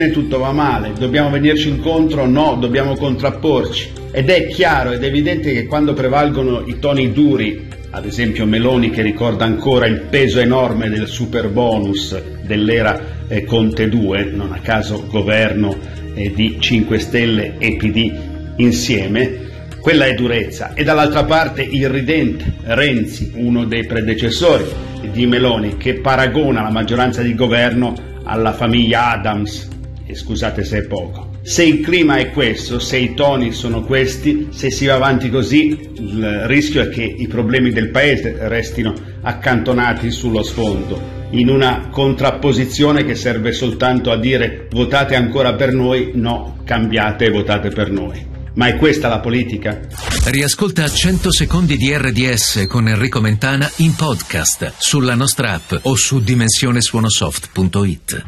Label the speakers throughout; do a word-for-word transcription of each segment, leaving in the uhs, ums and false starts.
Speaker 1: tutto va male, dobbiamo venirci incontro? No, dobbiamo contrapporci. Ed è chiaro ed evidente che quando prevalgono i toni duri, ad esempio Meloni che ricorda ancora il peso enorme del super bonus dell'era eh, Conte due, non a caso governo eh, di cinque Stelle e P D insieme, quella è durezza. E dall'altra parte il ridente Renzi, uno dei predecessori di Meloni, che paragona la maggioranza di governo alla famiglia Adams, e scusate se è poco. Se il clima è questo, se i toni sono questi, se si va avanti così, il rischio è che i problemi del Paese restino accantonati sullo sfondo, in una contrapposizione che serve soltanto a dire votate ancora per noi, no, cambiate e votate per noi. Ma è questa la politica?
Speaker 2: Riascolta cento secondi di R D S con Enrico Mentana in podcast sulla nostra app o su dimensione suonosoft punto it.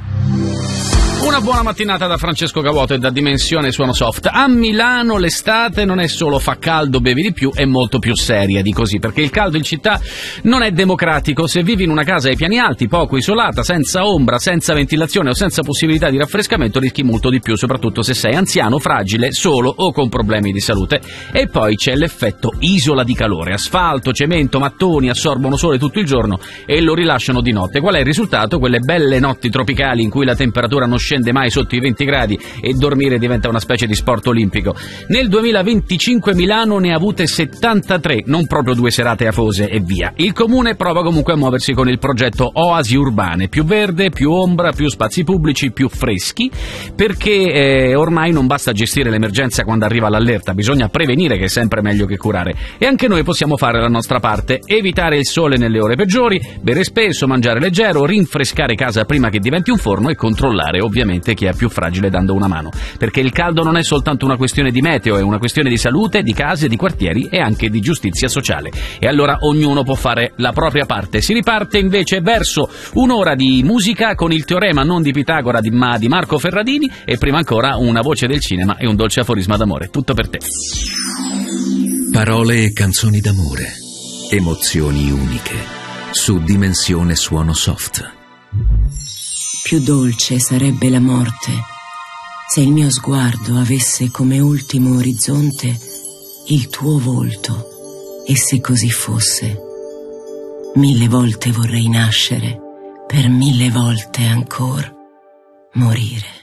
Speaker 3: Una buona mattinata da Francesco Cavuoto e da Dimensione Suonosoft. A Milano l'estate non è solo fa caldo, bevi di più, è molto più seria di così, perché il caldo in città non è democratico. Se vivi in una casa ai piani alti, poco isolata, senza ombra, senza ventilazione o senza possibilità di raffrescamento, rischi molto di più, soprattutto se sei anziano, fragile, solo o con problemi di salute. E poi c'è l'effetto isola di calore. Asfalto, cemento, mattoni assorbono sole tutto il giorno e lo rilasciano di notte. Qual è il risultato? Quelle belle notti tropicali in cui la temperatura non scende mai sotto i venti gradi e dormire diventa una specie di sport olimpico. Nel duemilaventicinque Milano ne ha avute settantatré, non proprio due serate afose e via. Il comune prova comunque a muoversi con il progetto Oasi Urbane, più verde, più ombra, più spazi pubblici, più freschi, perché eh, ormai non basta gestire l'emergenza quando arriva l'allerta, bisogna prevenire, che è sempre meglio che curare. E anche noi possiamo fare la nostra parte: evitare il sole nelle ore peggiori, bere spesso, mangiare leggero, rinfrescare casa prima che diventi un forno e controllare ovviamente chi è più fragile dando una mano, perché il caldo non è soltanto una questione di meteo, è una questione di salute, di case, di quartieri e anche di giustizia sociale. E allora ognuno può fare la propria parte. Si riparte invece verso un'ora di musica con il teorema non di Pitagora ma di Marco Ferradini, e prima ancora una voce del cinema e un dolce aforisma d'amore. Tutto per te.
Speaker 2: Parole e canzoni d'amore, emozioni uniche, su Dimensione Suonosoft.
Speaker 4: Più dolce sarebbe la morte se il mio sguardo avesse come ultimo orizzonte il tuo volto, e se così fosse, mille volte vorrei nascere, per mille volte ancora morire.